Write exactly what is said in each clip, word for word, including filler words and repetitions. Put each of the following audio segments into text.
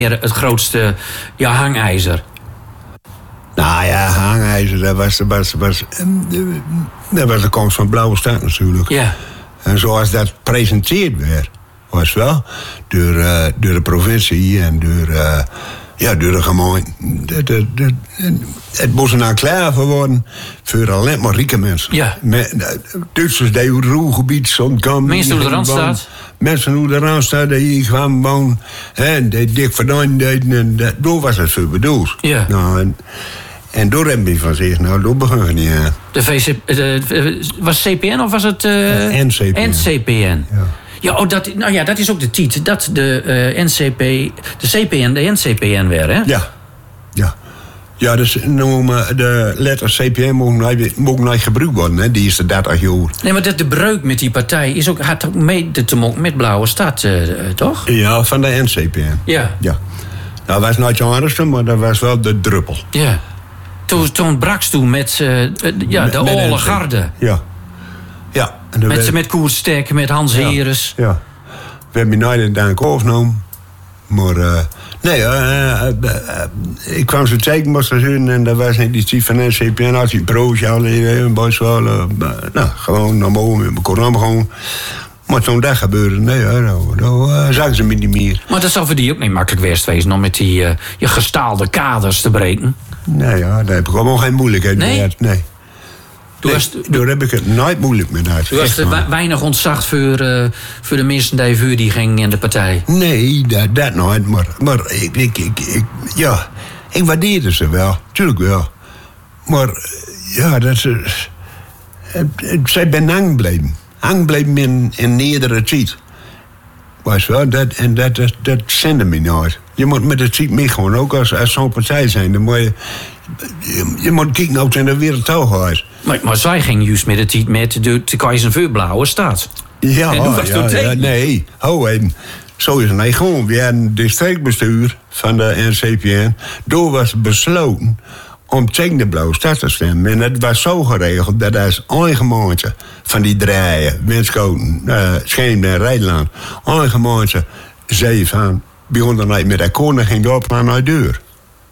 het grootste ja, hangijzer? Nou ja, hangijzer, dat was, dat was, was, dat was de komst van Blauwe Stad natuurlijk. Ja. En zoals dat presenteerd werd, was wel door, uh, door de provincie en door, uh, ja, door de gemeente. De, de, de, het moest nou klaar voor worden voor alleen maar rieke mensen. Ja. Met, Duitsers die uit het Ruhrgebied zo'n kant. Mensen hoe de Randstad. Mensen hoe de Randstad, die hier kwamen wonen. En die dik verdaan deden. En dat, daar was het voor bedoeld. Ja. Nou, en, en door hebben we van zich, nou, door begon we niet aan. De V C, de, was het C P N of was het... Uh, N C P N. N C P N. Ja. Ja, oh, dat, nou ja, dat is ook de titel. Dat de uh, N C P... De C P N, de N C P N weer, hè? Ja. Ja. Ja, dus noemen de letters C P N mogen niet, mogen niet gebruikt worden, hè, die is de dertig jaar. Nee, maar dat de breuk met die partij is ook, had ook mee te maken met Blauwe Stad, uh, toch? Ja, van de N C P N. Ja. Ja. Nou, dat was niet zo ergste, maar dat was wel de druppel. Ja. Toen, toen brak ze toen met uh, ja, de oude garde. Ja. Ja. En met, werd... met Koert Stek, met Hans ja. Heres. Ja. We hebben niet in dank overgenomen. Maar, uh, nee, uh, uh, uh, uh, ik kwam zo tegen met zijn en dat was niet die van N C P N, had hij een broodje, een boswal. Uh, nou, gewoon naar boven met mijn koram gewoon. Maar toen dat gebeurde, nee, dan uh, zagen ze me niet meer. Maar dat zou voor die ook niet makkelijk geweest wezen om met die uh, je gestaalde kaders te breken. Nee, ja, daar heb ik allemaal geen moeilijkheid nee? mee. Nee. Nee, was, daar heb ik het nooit moeilijk mee uit. U was er weinig ontzag voor, uh, voor de mensen die voor die gingen in de partij? Nee, dat, dat nooit. Maar, maar ik, ik, ik, ik, ja, ik waardeerde ze wel. Tuurlijk wel. Maar ja, dat ze... Zij ben hangen blijven. Hangen blijven in, in eerdere tijd. Weet je wel, dat, en dat, dat, dat zende me nooit. Je moet met het tijd meegaan, ook als, als zo'n partij zijn. Dan moet je, je, je moet kijken of het in de wereld toch is. Maar, maar zij ging juist met het tijd met de, de Keizer Blauwe Stad. Ja, en was ja, ja, nee. Oh, en zo is het niet gewoon. We hadden een districtbestuur van de N C P N. Door was besloten om tegen de Blauwe Stad te stemmen. En het was zo geregeld dat als een gemeente van die draaien, Winschoten, uh, Scheemde en Rijnland, een gemeente zei van, begon er niet met akkoord en ging door naar de deur.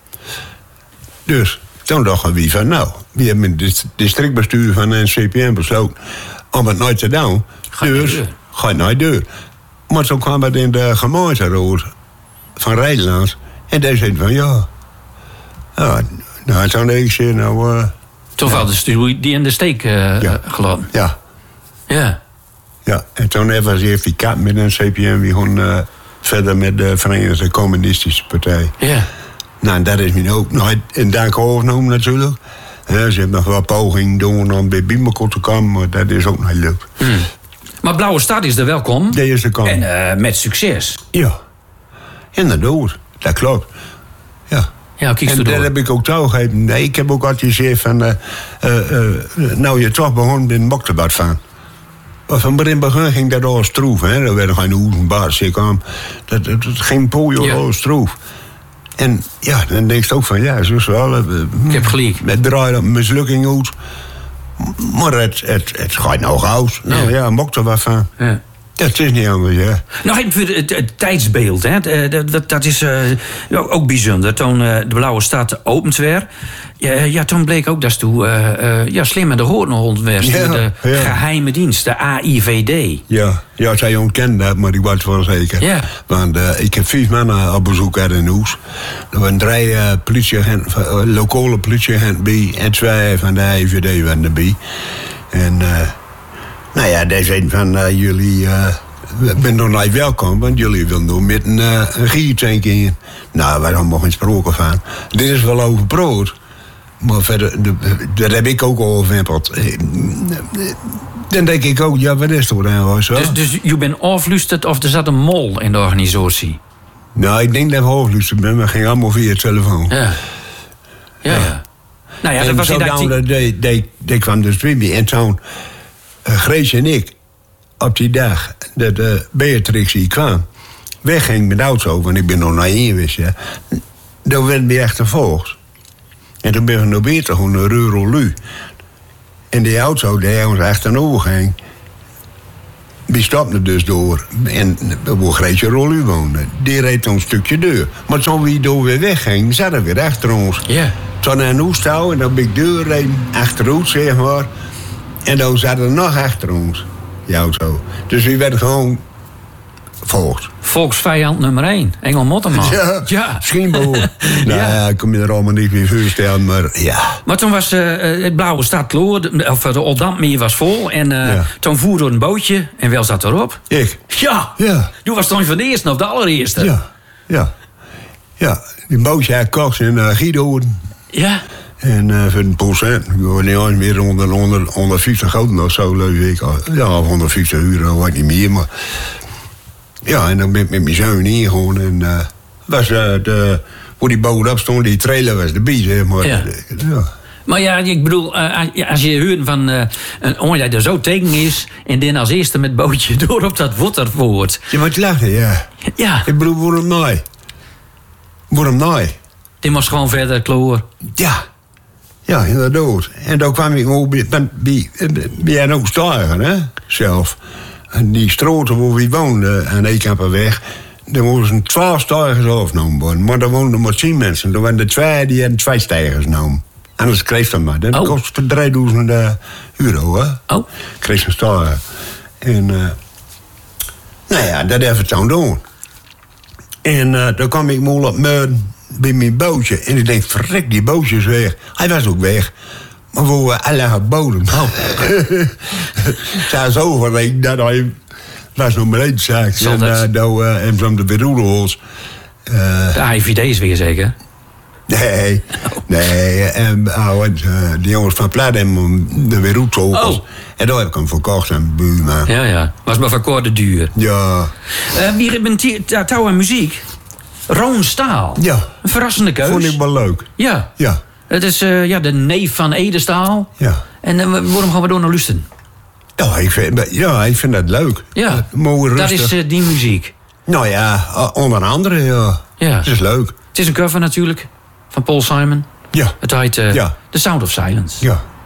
Dus toen dachten we van, nou, we hebben het districtbestuur van de N C P N besloten om het nooit te doen. Ga dus ga je naar de deur. Maar toen kwam het in de gemeenteraad van Rijnland en die zei van, ja, ja nou, toen denk ik, zei, nou... Uh, toen valt de stuur die in de steek uh, ja. gelaten. Ja. Ja. Ja, en toen even heeft die kat met een C P N, we gaan uh, verder met de Verenigde Communistische Partij. Ja. Nou, dat is me ook nooit in dank overgenomen natuurlijk. Ja, ze hebben nog wel pogingen doen om bij Bimako te komen, maar dat is ook niet leuk. Hmm. Maar Blauwe Stad is er welkom. Dat is er kom. En uh, met succes. Ja, inderdaad, dat klopt. Ja. Ja, en dat heb ik ook toegegeven. Nee, ik heb ook altijd gezegd van, uh, uh, uh, nou je toch begon in Moktebad van. Van begin begin ging dat al stroef, hè. Er werden geen oezenbaar, zeg aan. Dat, dat, dat ging pooien ja. al stroef. En ja, dan denk je ook van, ja, zo is wel. Uh, ik heb gelijk. Het draait op mislukking uit. Maar het, het, het gaat nou gauw. Nou ja, ja mocht er wat van. Ja. Dat is niet anders, ja. Nou, even het, het, het tijdsbeeld, hè. Dat, dat, dat is uh, ook bijzonder. Toen uh, de Blauwe Stad opend werd, ja, ja, toen bleek ook dat ze toen uh, uh, ja, slim de hoornhond werd. Ja, de ja. geheime dienst, de A I V D. Ja, ja, zij ontkende dat, maar ik was wel zeker. Ja. Want uh, ik heb vijf mannen op bezoek uit in Hoes. Er waren drie uh, politieagenten, uh, lokale politieagenten bij en twee van de A I V D waren erbij. En... Uh, Nou ja, die zijn van uh, jullie uh, ben nog niet welkom, want jullie willen door met een, uh, een giertank in. Nou, wij hebben nog geen sprake van. Dit is wel over brood. Maar verder, de, dat heb ik ook al overwimpeld. Dan denk ik ook, ja, wat is er dan? Dus, dus je bent afluisterd of er zat een mol in de organisatie? Nou, ik denk dat we afluisterd ben, maar ging allemaal via de telefoon. Ja. Ja, ja. ja. Nou ja, dat was zo dan, die, die, die kwam dus bij me en toen... Uh, Grees en ik, op die dag dat uh, Beatrix hier kwam, wegging met de auto, want ik ben nog naar één geweest, ja. Dan werd we achtervolgd. En toen ben ik nog beter gewoon een Eurolu. En die auto die ons achternover ging, we stapten dus door. En waar Greetje Rollu woonde, die reed een stukje deur. Maar toen we door weer wegging, zat er weer achter ons. Ja. Yeah. Toen naar een hoest touw en dan ben ik deur reed achteruit, zeg maar. En dan zat er nog achter ons, die auto. Dus we werden gewoon volgd. Volksvijand nummer één, Engel Motterman. Ja, ja. Schienboel. Nou ja, ik kom je er allemaal niet meer voorstellen, maar ja. Maar toen was uh, het Blauwe Stad Kloor, of de Oldambmeer was vol. En uh, ja. toen voerde een bootje en wel zat erop. Ik? Ja. Ja. Toen was toen van de eerste of de allereerste. Ja, ja. Ja, die bootje had kost in uh, Guido. Ja. En uh, voor een procent, ik was niet eens meer onder, onder, honderdvijftig gulden of zo, leuk ik. Ja, honderdvijftig euro, wat niet meer, maar... Ja, en dan ben ik met mijn zoon ingegaan en uh, was uh, de, hoe die boot op stond, die trailer was de bies, zeg maar. Ja. Ja. Maar ja, ik bedoel, uh, als je hoort van uh, een oorlog dat er zo tegen is en dan als eerste met bootje door op dat watervoort. Je moet lachen, ja. Ja. Ik bedoel, waarom nou? Waarom nou? Die moest gewoon verder kloor. Ja. Ja, inderdaad. En dan kwam ik ook bij, bij, bij een ook stijgen, hè, zelf. En die stroten waar we woonden aan de Ekamperweg, daar moesten twaalf stijgers afgenomen worden. Maar daar woonden maar tien mensen. Er waren er twee die hadden twee stijgers genomen. Anders kreeg dat maar. Dat oh. kostte drieduizend euro, hè. Oh. Kreeg een stijger. En, uh, nou ja, dat even toen doen. En uh, dan kwam ik mal op Meuden bij mijn bootje. En ik denk, verrek, die bootje is weg. Hij was ook weg. Maar voor we alle bodem. Oh. Zij zo verreken dat hij was nog maar één zaak. En uh, dan uh, en van de Beroelhols. Uh, de A I V D is weer zeker? Nee, nee. En uh, die jongens van Plaat hebben de Beroelhols. Oh. En daar heb ik hem verkocht aan de buurman. Ja, ja. Was maar van korte duur. Ja. Uh, wie bent touw en muziek? Roon Staal. Ja. Een verrassende keus. Vond ik wel leuk. Ja. Ja. Het is uh, ja, de neef van Ede Staal. Ja. En uh, waarom gaan we door naar luisteren? Ja, ik vind, ja, ik vind dat leuk. Ja, mooi rustig. Dat is uh, die muziek. Nou ja, onder andere, ja. Ja. Het is leuk. Het is een cover natuurlijk, van Paul Simon. Ja. Het heet uh, ja. The Sound of Silence. Ja.